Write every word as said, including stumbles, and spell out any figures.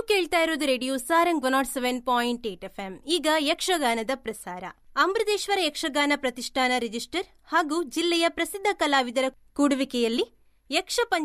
ನೀವು ಕೇಳ್ತಾ ಇರೋದು radio Sarang one not seven point eight F M. ಈಗ ಯಕ್ಷಗಾನದ ಪ್ರಸಾರ. ಅಮೃತೇಶ್ವರ ಯಕ್ಷಗಾನ ಪ್ರತಿಷ್ಠಾನ ರಿಜಿಸ್ಟರ್ ಹಾಗೂ ಜಿಲ್ಲೆಯ ಪ್ರಸಿದ್ಧ ಕಲಾವಿದರ ಕೂಡುವಿಕೆಯಲ್ಲಿ ಯಕ್ಷ